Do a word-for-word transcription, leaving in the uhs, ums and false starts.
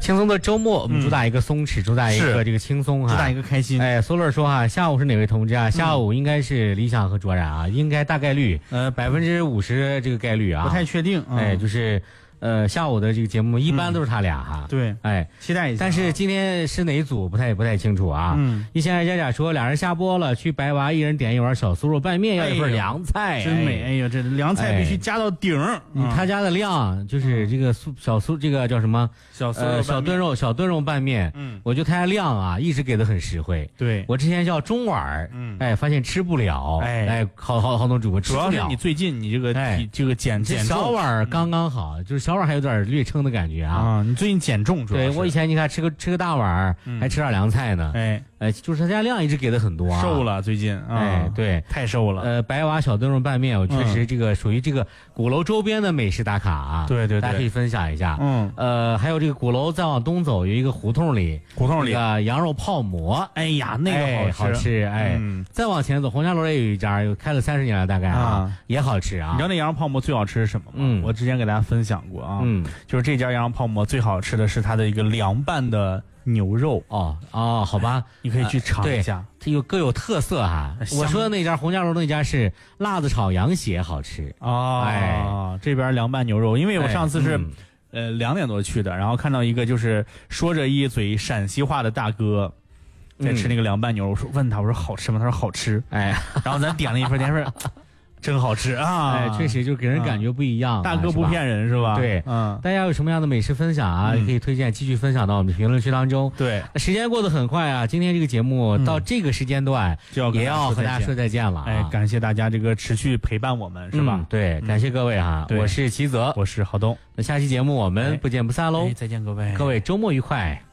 轻松的周末，我们主打一个松弛，主打一个这个轻松哈， 主打一个开心。 哎，苏乐说哈，下午是哪位同志啊？下午应该是李想和卓然啊，应该大概率呃百分之五十这个概率啊， 不太确定。 哎，就是。呃，下午的这个节目一般都是他俩哈， 嗯、对， 哎， 期待一下。 但是今天是哪一组不太不太清楚啊。 嗯， 一千二佳佳说，俩人下播了，去白娃一人点一碗小酥肉拌面，要一份凉菜， 真美。哎呀，这凉菜必须加到顶。 哎嗯、他家的量就是这个酥小酥，这个叫什么？ 小酥肉、 呃、小炖肉小炖肉拌面。 嗯， 我觉得他家量啊，一直给的很实惠。 对， 我之前叫中碗，嗯，哎，发现吃不了。哎，哎，好好好多主播吃不了。 主要是你最近你这个哎这个减减重， 小碗刚刚好，嗯、就是小碗还有点略撑的感觉啊。 啊，你最近减重主要是。 对，我以前你看吃个吃个大碗，嗯、还吃点凉菜呢。 哎哎，就是他家量一直给的很多啊。 瘦了最近。啊、 哎，对， 太瘦了。 呃，白娃小炖肉拌面，我确实这个属于这个鼓楼周边的美食打卡啊。 对对对， 大家可以分享一下。 嗯， 呃，还有这个鼓楼再往东走有一个胡同里， 胡同里那个羊肉泡馍， 哎呀，那个好吃， 哎、好吃。哎、 嗯， 再往前走，红霞楼也有一家，有开了三十年了，大概啊，啊也好吃啊。 你知道那羊肉泡馍最好吃是什么吗？ 嗯， 我之前给大家分享过啊。 嗯， 就是这家羊肉泡馍最好吃的是它的一个凉拌的牛肉。 哦哦，好吧， 你可以去尝一下， 它有各有特色哈。我说的那家红家楼那家是辣子炒羊血，好吃哦。哎，这边凉拌牛肉，因为我上次是、哎嗯、呃两点多去的，然后看到一个就是说着一嘴陕西话的大哥在吃那个凉拌牛肉，我说问他我说好吃吗？他说好吃。哎，然后咱点了一份，点份。真好吃啊！ 哎，确实就给人感觉不一样、啊。 大哥不骗人是吧？ 对，嗯，大家有什么样的美食分享啊？嗯、可以推荐继续分享到我们评论区当中。 对， 时间过得很快啊，今天这个节目到这个时间段、嗯、 就要也要和大家说再见了、啊。 哎，感谢大家这个持续陪伴我们，是吧？ 嗯、对，感谢各位哈、啊嗯，我是齐泽， 我是郝东。 那下期节目我们不见不散喽！ 哎，再见各位， 各位周末愉快。